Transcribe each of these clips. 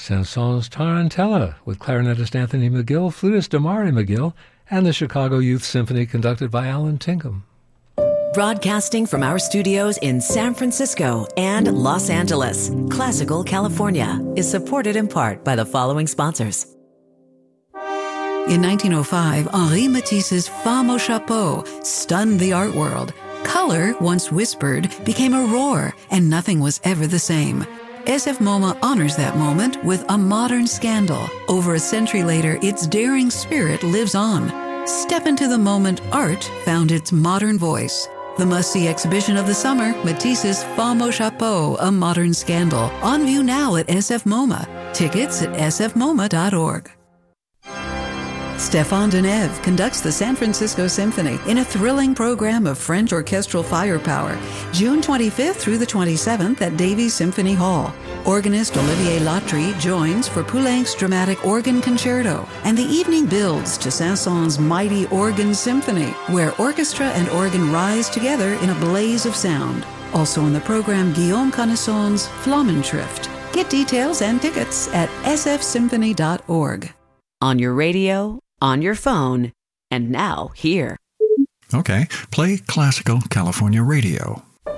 Saint-Saëns Tarantella with clarinetist Anthony McGill, flutist Damari McGill, and the Chicago Youth Symphony conducted by Alan Tinkham. Broadcasting from our studios in San Francisco and Los Angeles, Classical California is supported in part by the following sponsors. In 1905, Henri Matisse's Femme au Chapeau stunned the art world. Color, once whispered, became a roar, and nothing was ever the same. SF MoMA honors that moment with a modern scandal. Over a century later, its daring spirit lives on. Step into the moment art found its modern voice. The must-see exhibition of the summer, Matisse's Femme au Chapeau, A Modern Scandal. On view now at SF MoMA. Tickets at sfmoma.org. Stéphane Denève conducts the San Francisco Symphony in a thrilling program of French orchestral firepower, June 25th through the 27th at Davies Symphony Hall. Organist Olivier Latry joins for Poulenc's dramatic organ concerto, and the evening builds to Saint-Saëns' mighty organ symphony, where orchestra and organ rise together in a blaze of sound. Also in the program, Guillaume Connaisson's Flammenschrift. Get details and tickets at sfsymphony.org. On your radio, on your phone, and now here. Okay, play Classical California Radio.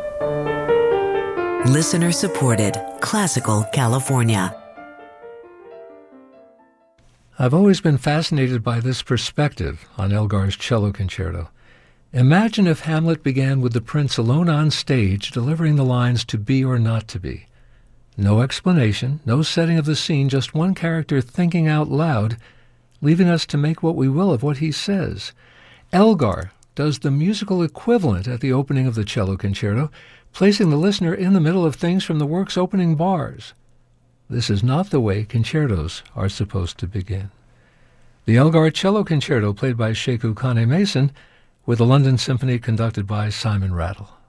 Listener supported, Classical California. I've always been fascinated by this perspective on Elgar's cello concerto. Imagine if Hamlet began with the prince alone on stage delivering the lines to be or not to be. No explanation, no setting of the scene, just one character thinking out loud, leaving us to make what we will of what he says. Elgar does the musical equivalent at the opening of the cello concerto, placing the listener in the middle of things from the work's opening bars. This is not the way concertos are supposed to begin. The Elgar Cello Concerto, played by Sekou Kane Mason, with the London Symphony conducted by Simon Rattle.